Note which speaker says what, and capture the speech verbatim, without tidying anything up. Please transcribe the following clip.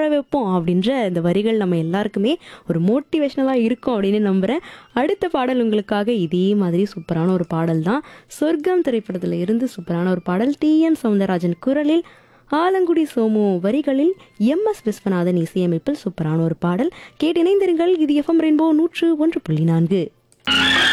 Speaker 1: வைப்போம் அப்படின்ற இந்த வரிகள் நம்ம எல்லாருக்குமே ஒரு மோட்டிவேஷனலாக இருக்கும் அப்படின்னு நம்புகிறேன். அடுத்த பாடல் உங்களுக்காக இதே மாதிரி சூப்பரான ஒரு பாடல் தான். சொர்க்கம் திரைப்படத்தில் இருந்து சூப்பரான ஒரு பாடல் டி எம் சௌந்தரராஜன் குரலில் ஆலங்குடி சோமு வரிகளில் எம் எஸ் விஸ்வநாதன் இசையமைப்பில் சூப்பரான ஒரு பாடல் கேட்டு இணைந்திருங்கள். இது எஃப்எம் ரெயின்போ நூற்று ஒன்று புள்ளி நான்கு.